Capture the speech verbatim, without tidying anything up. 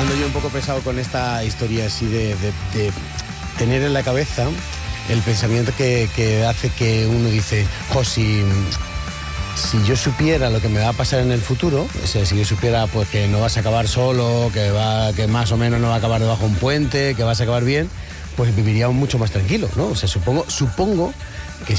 ando yo un poco pesado con esta historia así de, de, de tener en la cabeza el pensamiento que, que hace que uno dice, jo, si, si yo supiera lo que me va a pasar en el futuro, o sea, si yo supiera pues que no vas a acabar solo, que, va, que más o menos no va a acabar debajo de un puente, que vas a acabar bien, pues viviríamos mucho más tranquilos, ¿no? O sea, supongo, supongo